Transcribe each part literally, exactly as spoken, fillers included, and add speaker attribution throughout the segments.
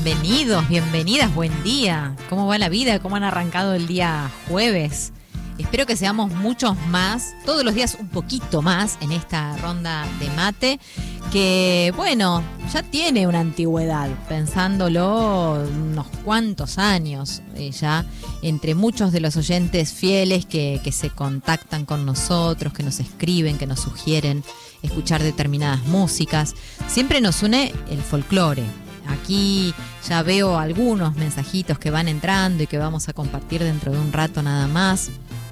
Speaker 1: bienvenidos, bienvenidas, buen día. ¿Cómo va la vida? ¿Cómo han arrancado el día jueves? Espero que seamos muchos más, todos los días un poquito más en esta ronda de mate, que bueno, ya tiene una antigüedad, pensándolo unos cuantos años eh, ya, entre muchos de los oyentes fieles que, que se contactan con nosotros, que nos escriben, que nos sugieren escuchar determinadas músicas. Siempre nos une el folclore. Aquí ya veo algunos mensajitos que van entrando y que vamos a compartir dentro de un rato nada más.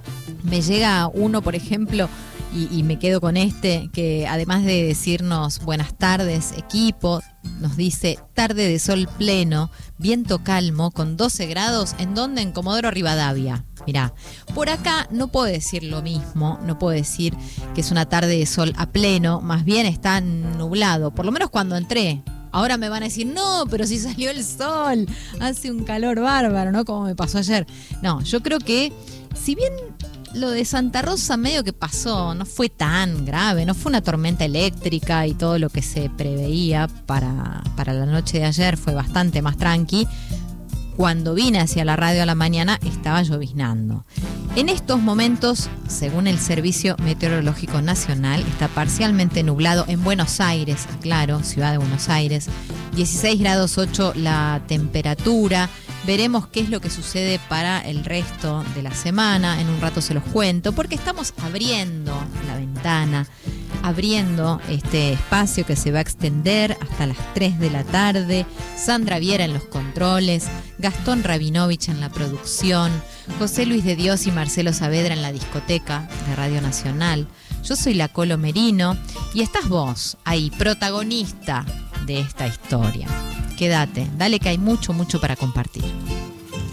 Speaker 1: Me llega uno, por ejemplo, y, y me quedo con este, que además de decirnos buenas tardes, equipo, nos dice tarde de sol pleno, viento calmo, con doce grados, ¿en dónde? En Comodoro Rivadavia. Mirá, por acá no puedo decir lo mismo, no puedo decir que es una tarde de sol a pleno, más bien está nublado, por lo menos cuando entré. Ahora me van a decir, no, pero si salió el sol, hace un calor bárbaro, ¿no? Como me pasó ayer. No, yo creo que, si bien lo de Santa Rosa medio que pasó, no fue tan grave, no fue una tormenta eléctrica y todo lo que se preveía para, para la noche de ayer fue bastante más tranqui. Cuando vine hacia la radio a la mañana estaba lloviznando. En estos momentos, según el Servicio Meteorológico Nacional, está parcialmente nublado en Buenos Aires, aclaro, ciudad de Buenos Aires, dieciséis grados ocho la temperatura. Veremos qué es lo que sucede para el resto de la semana, en un rato se los cuento, porque estamos abriendo la ventana, abriendo este espacio que se va a extender hasta las tres de la tarde. Sandra Viera en los controles, Gastón Rabinovich en la producción, José Luis de Dios y Marcelo Saavedra en la discoteca de Radio Nacional. Yo soy la Colo Merino y estás vos, ahí, protagonista de esta historia. Quédate, dale que hay mucho, mucho para compartir.